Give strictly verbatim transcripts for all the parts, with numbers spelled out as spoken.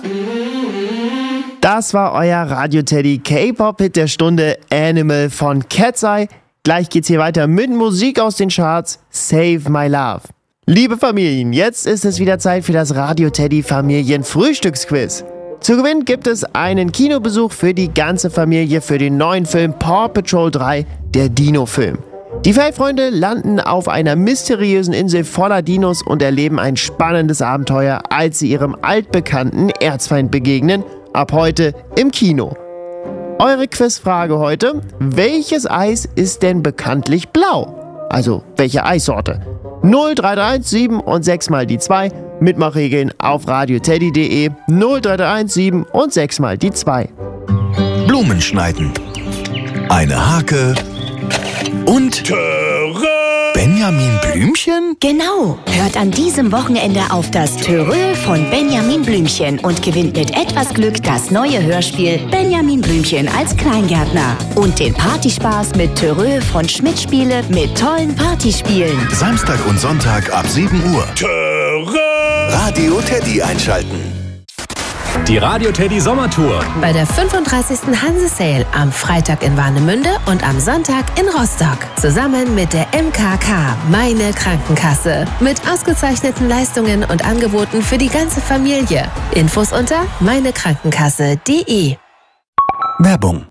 Das war euer Radio-Teddy K-Pop-Hit der Stunde Animal von Cat's Eye. Gleich geht's hier weiter mit Musik aus den Charts, Save My Love. Liebe Familien, jetzt ist es wieder Zeit für das Radio-Teddy Familien-Frühstücksquiz. Zu gewinnen gibt es einen Kinobesuch für die ganze Familie für den neuen Film Paw Patrol drei, der Dino-Film. Die Fellfreunde landen auf einer mysteriösen Insel voller Dinos und erleben ein spannendes Abenteuer, als sie ihrem altbekannten Erzfeind begegnen, ab heute im Kino. Eure Quizfrage heute: Welches Eis ist denn bekanntlich blau? Also, welche Eissorte? null drei drei eins sieben und sechs mal die zwei. Mitmachregeln auf radioteddy punkt de. null drei drei eins sieben und sechs mal die zwei. Blumen schneiden. Eine Hake. Und Töre! Benjamin Blümchen? Genau. Hört an diesem Wochenende auf das Törö von Benjamin Blümchen und gewinnt mit etwas Glück das neue Hörspiel Benjamin Blümchen als Kleingärtner. Und den Partyspaß mit Törö von Schmidt Spiele mit tollen Partyspielen. Samstag und Sonntag ab sieben Uhr. Töre! Radio Teddy einschalten. Die Radio Teddy Sommertour. Bei der fünfunddreißigsten Hanse-Sale am Freitag in Warnemünde und am Sonntag in Rostock. Zusammen mit der M K K, meine Krankenkasse. Mit ausgezeichneten Leistungen und Angeboten für die ganze Familie. Infos unter meinekrankenkasse punkt de. Werbung.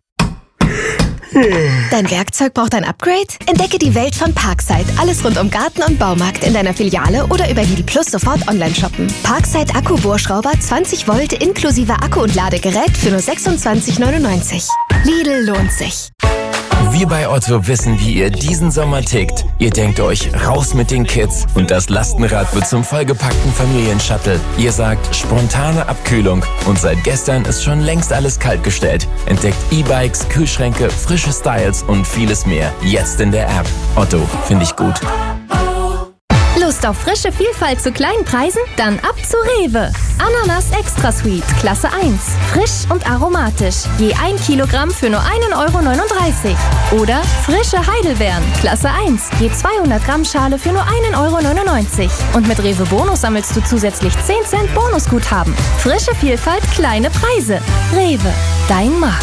Dein Werkzeug braucht ein Upgrade? Entdecke die Welt von Parkside. Alles rund um Garten und Baumarkt in deiner Filiale oder über Lidl Plus sofort online shoppen. Parkside Akkubohrschrauber zwanzig Volt inklusive Akku und Ladegerät für nur sechsundzwanzig neunundneunzig. Lidl lohnt sich. Wir bei Otto wissen, wie ihr diesen Sommer tickt. Ihr denkt euch, raus mit den Kids und das Lastenrad wird zum vollgepackten Familienshuttle. Ihr sagt, spontane Abkühlung und seit gestern ist schon längst alles kaltgestellt. Entdeckt E-Bikes, Kühlschränke, frische Styles und vieles mehr. Jetzt in der App. Otto, finde ich gut. Lust auf frische Vielfalt zu kleinen Preisen? Dann ab zu Rewe. Ananas Extra Sweet, Klasse eins. Frisch und aromatisch. Je ein Kilogramm für nur ein Euro neununddreißig. Oder frische Heidelbeeren, Klasse eins. Je zweihundert Gramm Schale für nur ein Euro neunundneunzig. Und mit Rewe Bonus sammelst du zusätzlich zehn Cent Bonusguthaben. Frische Vielfalt, kleine Preise. Rewe, dein Markt.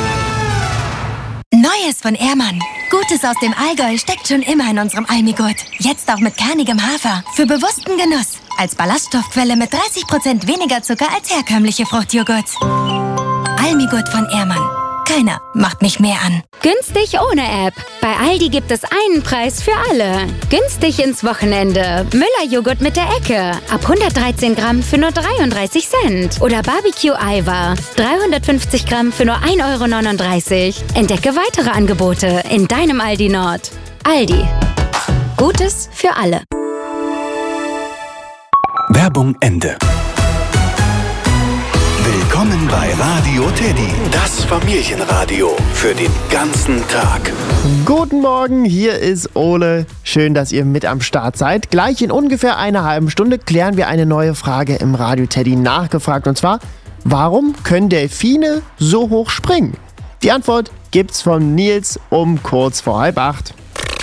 Neues von Ehrmann. Gutes aus dem Allgäu steckt schon immer in unserem Almigurt. Jetzt auch mit kernigem Hafer. Für bewussten Genuss. Als Ballaststoffquelle mit dreißig Prozent weniger Zucker als herkömmliche Fruchtjoghurts. Almigurt von Ehrmann. Keiner macht mich mehr an. Günstig ohne App. Bei Aldi gibt es einen Preis für alle. Günstig ins Wochenende. Müller-Joghurt mit der Ecke. Ab hundertdreizehn Gramm für nur dreiunddreißig Cent. Oder Barbecue-Eiweiß. dreihundertfünfzig Gramm für nur ein Euro neununddreißig. Entdecke weitere Angebote in deinem Aldi Nord. Aldi. Gutes für alle. Werbung Ende. Willkommen bei Radio Teddy, das Familienradio für den ganzen Tag. Guten Morgen, hier ist Ole. Schön, dass ihr mit am Start seid. Gleich in ungefähr einer halben Stunde klären wir eine neue Frage im Radio Teddy nachgefragt. Und zwar, warum können Delfine so hoch springen? Die Antwort gibt's von Nils um kurz vor halb acht.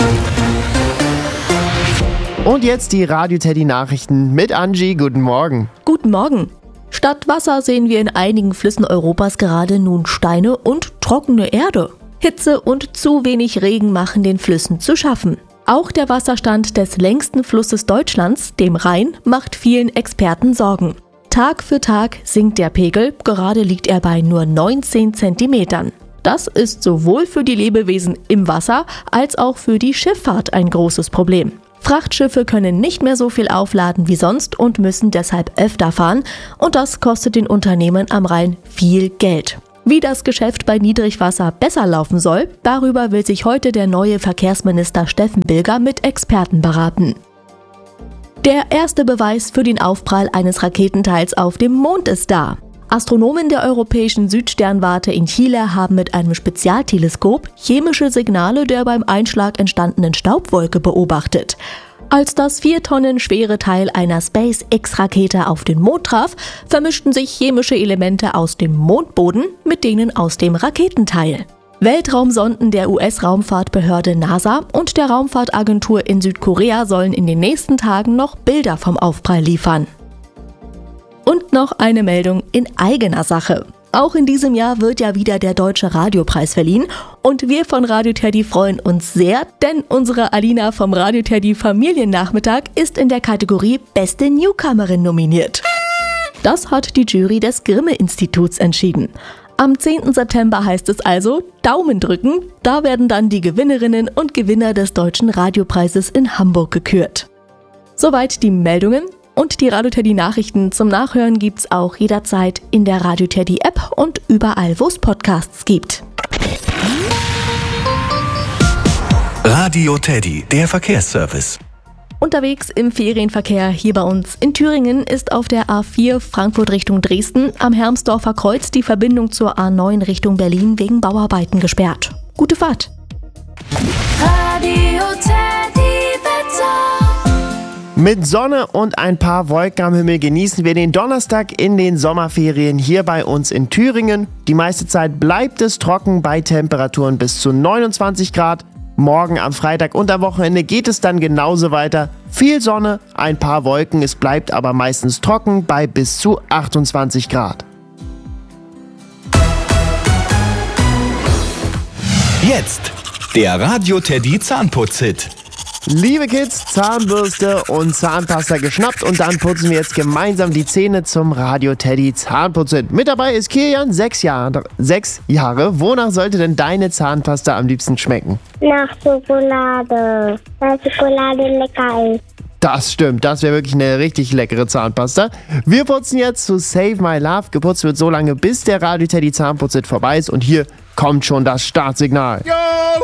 Und jetzt die Radio Teddy Nachrichten mit Angie. Guten Morgen. Guten Morgen. Statt Wasser sehen wir in einigen Flüssen Europas gerade nun Steine und trockene Erde. Hitze und zu wenig Regen machen den Flüssen zu schaffen. Auch der Wasserstand des längsten Flusses Deutschlands, dem Rhein, macht vielen Experten Sorgen. Tag für Tag sinkt der Pegel, gerade liegt er bei nur neunzehn Zentimetern. Das ist sowohl für die Lebewesen im Wasser als auch für die Schifffahrt ein großes Problem. Frachtschiffe können nicht mehr so viel aufladen wie sonst und müssen deshalb öfter fahren und das kostet den Unternehmen am Rhein viel Geld. Wie das Geschäft bei Niedrigwasser besser laufen soll, darüber will sich heute der neue Verkehrsminister Steffen Bilger mit Experten beraten. Der erste Beweis für den Aufprall eines Raketenteils auf dem Mond ist da. Astronomen der Europäischen Südsternwarte in Chile haben mit einem Spezialteleskop chemische Signale der beim Einschlag entstandenen Staubwolke beobachtet. Als das vier Tonnen schwere Teil einer SpaceX-Rakete auf den Mond traf, vermischten sich chemische Elemente aus dem Mondboden mit denen aus dem Raketenteil. Weltraumsonden der U S-Raumfahrtbehörde NASA und der Raumfahrtagentur in Südkorea sollen in den nächsten Tagen noch Bilder vom Aufprall liefern. Und noch eine Meldung in eigener Sache. Auch in diesem Jahr wird ja wieder der Deutsche Radiopreis verliehen und wir von Radio Teddy freuen uns sehr, denn unsere Alina vom Radio Teddy Familiennachmittag ist in der Kategorie Beste Newcomerin nominiert. Das hat die Jury des Grimme-Instituts entschieden. Am zehnten September heißt es also Daumen drücken, da werden dann die Gewinnerinnen und Gewinner des Deutschen Radiopreises in Hamburg gekürt. Soweit die Meldungen. Und die Radio Teddy Nachrichten zum Nachhören gibt's auch jederzeit in der Radio Teddy App und überall, wo es Podcasts gibt. Radio Teddy, der Verkehrsservice. Unterwegs im Ferienverkehr hier bei uns in Thüringen ist auf der A vier Frankfurt Richtung Dresden am Hermsdorfer Kreuz die Verbindung zur A neun Richtung Berlin wegen Bauarbeiten gesperrt. Gute Fahrt! Radio Teddy Wetter. Mit Sonne und ein paar Wolken am Himmel genießen wir den Donnerstag in den Sommerferien hier bei uns in Thüringen. Die meiste Zeit bleibt es trocken bei Temperaturen bis zu neunundzwanzig Grad. Morgen am Freitag und am Wochenende geht es dann genauso weiter. Viel Sonne, ein paar Wolken, es bleibt aber meistens trocken bei bis zu achtundzwanzig Grad. Jetzt der Radio Teddy Zahnputz-Hit. Liebe Kids, Zahnbürste und Zahnpasta geschnappt und dann putzen wir jetzt gemeinsam die Zähne zum Radio Teddy Zahnputz-Hit. Mit dabei ist Kilian, sechs Jahre, sechs Jahre. Wonach sollte denn deine Zahnpasta am liebsten schmecken? Nach Schokolade, weil Schokolade lecker ist. Das stimmt, das wäre wirklich eine richtig leckere Zahnpasta. Wir putzen jetzt zu Save My Love. Geputzt wird so lange, bis der Radio Teddy Zahnputz-Hit vorbei ist und hier kommt schon das Startsignal. Go!